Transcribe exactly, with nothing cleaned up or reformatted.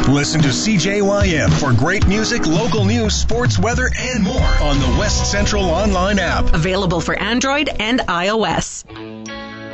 Listen to C J Y M for great music, local news, sports, weather, and more on the West Central Online app. Available for Android and iOS.